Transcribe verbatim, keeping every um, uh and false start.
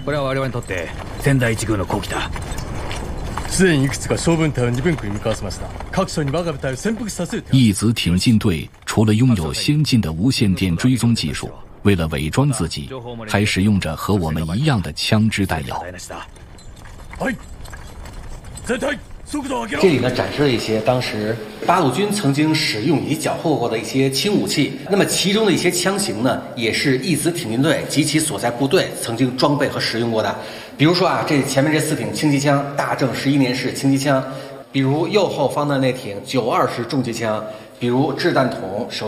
これは我々にとって仙台一軍の好機だ。 すでにいくつか小分隊を二分区に向かわせました。各所に我が部隊を潜伏させる。 义子挺进队除了拥有先进的无线电追踪技术，为了伪装自己，还使用着和我们一样的枪支弹药。 はい全体速度を上げろ。 这里呢展示了一些当时八路军曾经使用以及缴获过的一些轻武器，那么其中的一些枪型呢，也是义子挺进队及其所在部队曾经装备和使用过的。比如说啊，这前面这四挺轻机枪，大正十一年式轻机枪；比如右后方的那挺九二式重机枪；比如掷弹筒、手